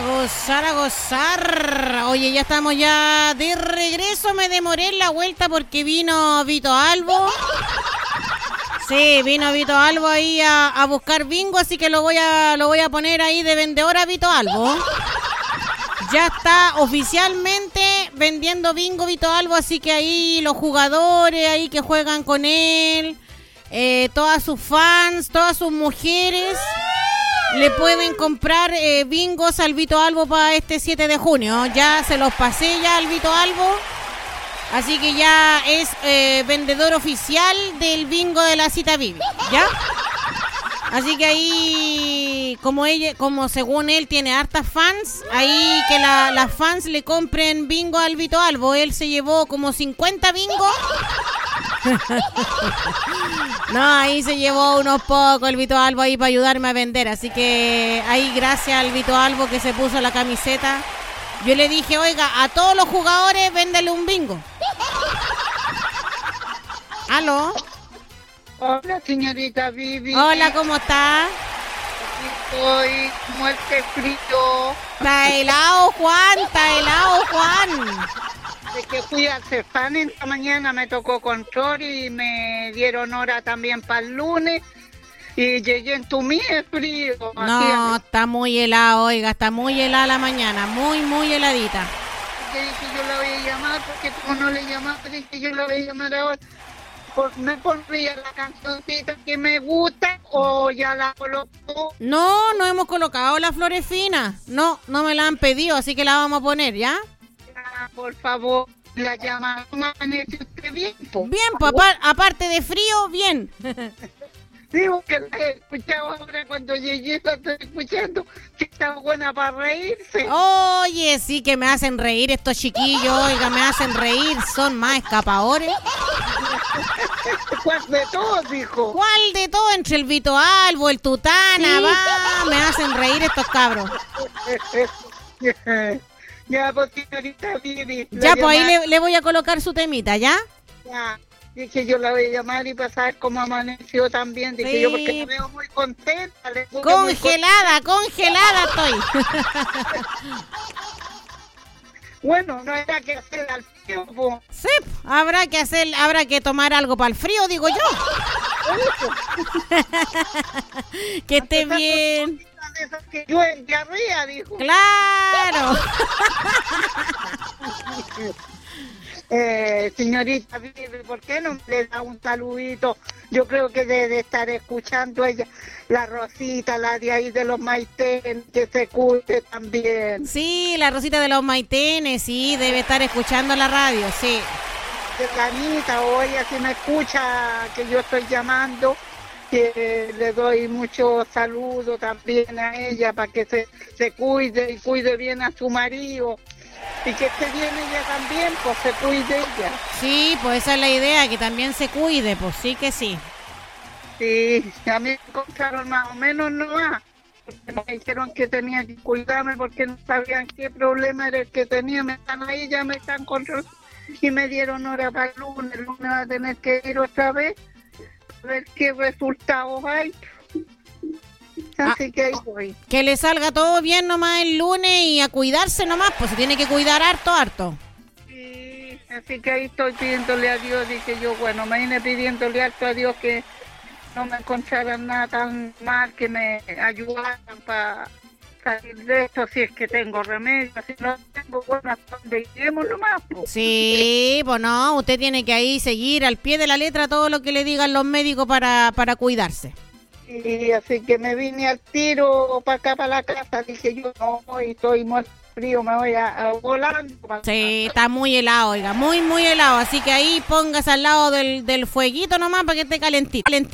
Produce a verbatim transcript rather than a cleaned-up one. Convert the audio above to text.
A gozar, a gozar. Oye, ya estamos ya de regreso. Me demoré en la vuelta porque vino Vito Albo. Sí, vino Vito Albo ahí a, a buscar bingo, así que lo voy a lo voy a poner ahí de vendedor a Vito Albo. Ya está oficialmente vendiendo bingo Vito Albo, así que ahí los jugadores ahí que juegan con él, eh, todas sus fans, todas sus mujeres, le pueden comprar eh, bingos al Vito Albo para este siete de junio. Ya se los pasé ya al Vito Albo. Así que ya es eh, vendedor oficial del bingo de la Cita Bibi, ¿ya? Así que ahí, como ella, como según él tiene hartas fans, ahí que la, las fans le compren bingo al Vito Albo. Él se llevó como cincuenta bingos. No, ahí se llevó unos pocos el Vito Albo ahí para ayudarme a vender. Así que ahí gracias al Vito Albo que se puso la camiseta. Yo le dije, oiga, a todos los jugadores véndele un bingo. ¿Aló? Hola, señorita Bibi. Hola, ¿cómo está? Aquí estoy, muerte frío. Está helado, Juan, está helado, Juan. De que fui a hacer pan esta mañana, me tocó control y me dieron hora también para el lunes. Y llegué en tu es frío. No, está muy helado, oiga, está muy helada la mañana, muy, muy heladita. Dije, yo la voy a llamar, porque como no le llamaste, dije, yo la voy a llamar ahora. Pues me pondría la cancioncita que me gusta o ya la colocó. No, no hemos colocado las flores finas. No, no me la han pedido, así que la vamos a poner, ¿ya? Ya, por favor, la llama. ¿Amanece usted bien? Po? Bien, pues apar- aparte de frío, bien. Digo que la he escuchado ahora cuando llegué, la estoy escuchando, que está buena para reírse. Oye, sí que me hacen reír estos chiquillos, oiga, me hacen reír, son más escapadores. ¿Cuál de todos, dijo? ¿Cuál de todo? Entre el Vito Albo, el Tutana, Sí. va, me hacen reír estos cabros. Ya, pues, señorita Vivi. Ya, pues ahí le, le voy a colocar su temita, ¿ya? Ya, dije yo la voy a llamar y para saber cómo amaneció también. Dije Sí. yo porque me veo muy contenta. le puse muy Congelada, congelada estoy. contenta. Bueno, no era que hacer al tiempo. Sí, habrá que hacer, habrá que tomar algo para el frío, digo yo. Que esté bien. De esas que yo en diarrea, dijo. Claro. Eh, señorita Vivi, ¿por qué no le da un saludito? Yo creo que debe estar escuchando ella, la Rosita, la de ahí de los Maitén, que se cuide también. Sí, la Rosita de los Maitenes, sí, debe estar escuchando la radio, sí. Que Canita, oye, si me escucha que yo estoy llamando, que le doy mucho saludo también a ella para que se, se cuide y cuide bien a su marido. Y que esté bien ella también, pues se cuide ella. Sí, pues esa es la idea, que también se cuide, pues sí que sí. Sí, a mí me encontraron más o menos nomás. Me dijeron que tenía que cuidarme porque no sabían qué problema era el que tenía. Me están ahí, ya me están controlando. Y me dieron hora para el lunes. El lunes va a tener que ir otra vez a ver qué resultados hay. Así ah, que ahí voy. Que le salga todo bien nomás el lunes y a cuidarse nomás, pues se tiene que cuidar harto, harto. Sí, así que ahí estoy pidiéndole a Dios. Dije yo, bueno, me vine pidiéndole harto a Dios que no me encontraran nada tan mal, que me ayudaran para salir de esto, si es que tengo remedio. Si no tengo, bueno, hasta donde lleguemos nomás. Pues. Sí, pues no, usted tiene que ahí seguir al pie de la letra todo lo que le digan los médicos para, para cuidarse. Y así que me vine al tiro para acá, para la casa. Dije yo, no, estoy muy frío, me voy a, a volando. Sí, está muy helado, oiga, muy, muy helado. Así que ahí póngase al lado del, del fueguito nomás para que esté calentito. calentito.